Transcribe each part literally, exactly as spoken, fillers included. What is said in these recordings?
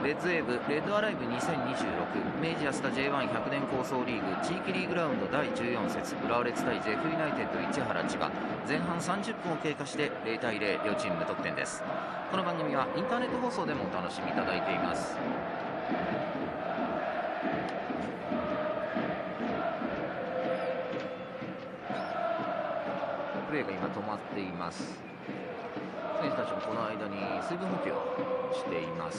レッドウェーブレッドアライブにせんにじゅうろく明治安田 ジェイワンひゃく 年構想リーグ地域リーグラウンドだいじゅうよん節浦和レッズ対ジェフユナイテッド市原千葉前半さんじゅっぷんを経過してゼロたいゼロ両チーム無得点です。この番組はインターネット放送でもお楽しみいただいています。プレーが今止まっています。選手たちもこの間に水分補給をしています。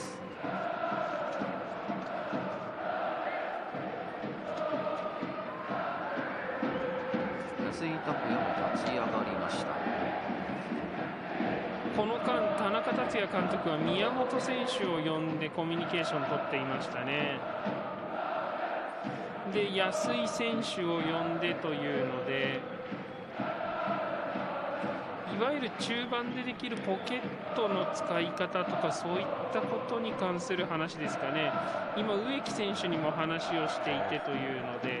安井拓也も立ち上がりました。 この間、田中達也監督は宮本選手を呼んでコミュニケーションを取っていましたね。で、安井選手を呼んでというので、いわゆる中盤でできるポケットの使い方とかそういったことに関する話ですかね。今、植木選手にも話をしていてというので、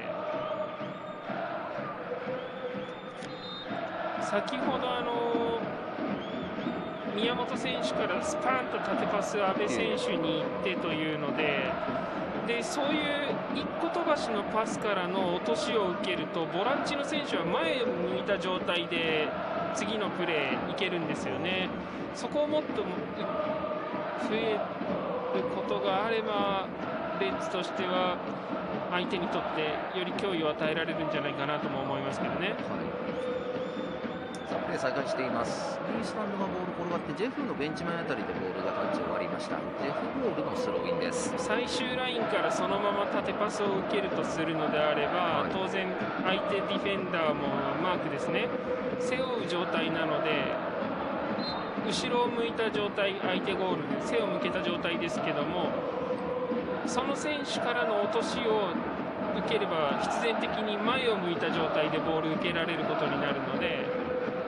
先ほどあの宮本選手からスパンと縦パス阿部選手に行ってというので、でそういう一個飛ばしのパスからの落としを受けるとボランチの選手は前を向いた状態で次のプレーいけるんですよね。そこをもっと増えることがあればレッズとしては相手にとってより脅威を与えられるんじゃないかなとも思いますけどね。はい、 さあプレー再開しています。右スタンドがボール転がってジェフのベンチ前あたりでボールがタッチ終わりました。ジェフボールのスローインです。 最終ラインからそのまま縦パスを受けるとするのであれば、はい、当然相手ディフェンダーもマークですね背負う状態なので後ろを向いた状態相手ゴールで背を向けた状態ですけどもその選手からの落としを受ければ必然的に前を向いた状態でボール受けられることになるので